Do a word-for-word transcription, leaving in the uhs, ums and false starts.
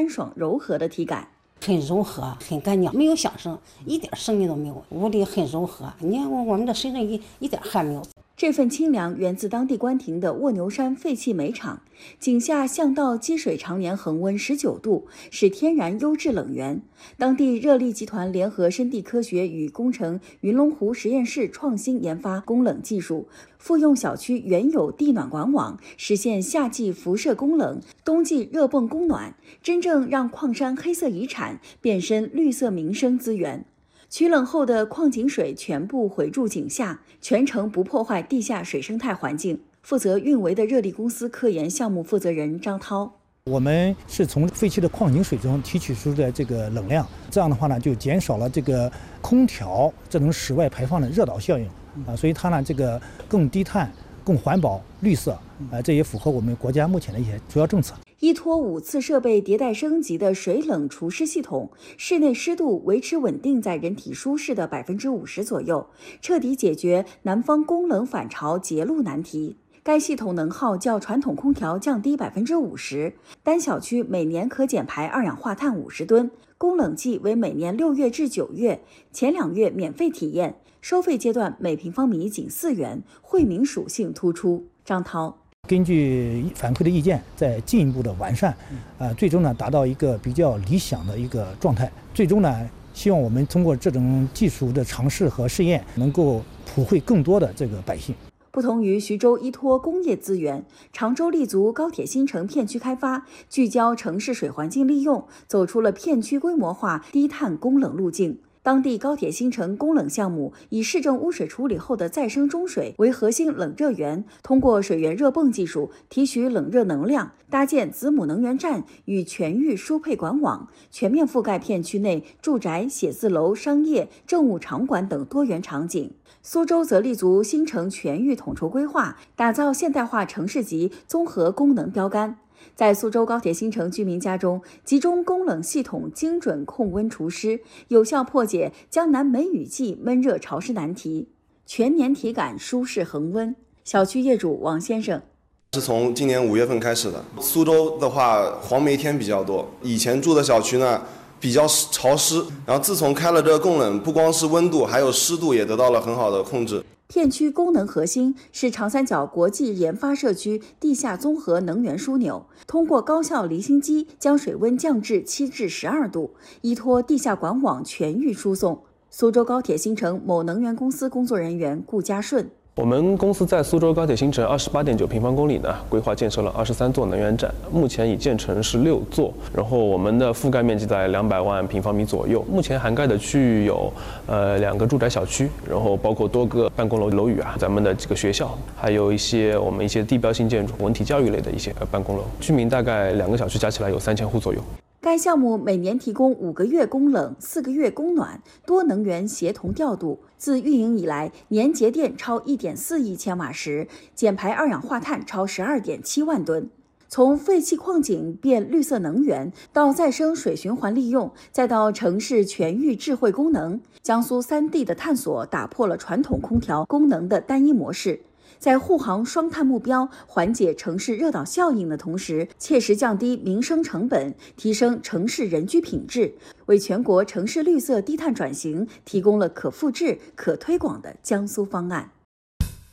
干爽柔和的体感。 很柔和，很干净，没有响声，一点声音都没有。屋里很柔和，你看我我们的身上一一点汗没有。 这份清凉源自当地关停的卧牛山废弃煤厂，井下巷道积水常年恒温十九度，是天然优质冷源。当地热力集团联合深地科学与工程云龙湖实验室创新研发供冷技术，复用小区原有地暖管网，实现夏季辐射供冷，冬季热泵供暖，真正让矿山黑色遗产变身绿色民生资源。取冷后的矿井水全部回注井下，全程不破坏地下水生态环境。负责运维的热力公司科研项目负责人张涛： 我们是从废弃的矿井水中提取出的这个冷量，这样的话呢，就减少了这个空调这种室外排放的热岛效应啊，所以它呢这个更低碳、更环保、绿色啊，这也符合我们国家目前的一些主要政策。 依托五次设备迭代升级的水冷除湿系统，室内湿度维持稳定在人体舒适的百分之五十左右，彻底解决南方供冷反潮节路难题。该系统能耗较传统空调降低百分之五十，单小区每年可减排二氧化碳五十吨。供冷季为每年六月至九月，前两月免费体验，收费阶段每平方米仅四元，惠民属性突出。张涛。 根据反馈的意见，再进一步的完善，啊，最终呢达到一个比较理想的一个状态。最终呢，希望我们通过这种技术的尝试和试验，能够普惠更多的这个百姓。 不同于徐州依托工业资源，常州立足高铁新城片区开发，聚焦城市水环境利用，走出了片区规模化低碳供冷路径。当地高铁新城供冷项目以市政污水处理后的再生中水为核心冷热源，通过水源热泵技术提取冷热能量，搭建子母能源站与全域输配管网，全面覆盖片区内住宅、写字楼、商业、政务场馆等多元场景。苏州则立足新城全域统筹规划，打造现代化城市级综合功能标杆。在苏州高铁新城居民家中，集中供冷系统精准控温除湿，有效破解江南梅雨季闷热潮湿难题，全年体感舒适恒温。小区业主王先生： 是从今年五月份开始的。苏州的话，黄梅天比较多，以前住的小区呢比较潮湿，然后自从开了这个供冷，不光是温度，还有湿度也得到了很好的控制。 片区功能核心是长三角国际研发社区地下综合能源枢纽，通过高效离心机将水温降至七至十二度，依托地下管网全域输送。苏州高铁新城某能源公司工作人员顾家顺： 我们公司在苏州高铁新城二十八点九平方公里呢，规划建设了二十三座能源站，目前已建成是六座，然后我们的覆盖面积在两百万平方米左右。目前涵盖的区域有呃两个住宅小区，然后包括多个办公楼楼宇啊，咱们的几个学校，还有一些我们一些地标性建筑、文体教育类的一些办公楼。居民大概两个小区加起来有三千户左右。 该项目每年提供五个月供冷、四个月供暖，多能源协同调度。自运营以来，年节电超一点四亿千瓦时，减排二氧化碳超十二点七万吨。从废弃矿井变绿色能源，到再生水循环利用，再到城市全域智慧功能，江苏三地的探索打破了传统空调功能的单一模式。在护航双碳目标、缓解城市热岛效应的同时，切实降低民生成本，提升城市人居品质，为全国城市绿色低碳转型提供了可复制、可推广的江苏方案。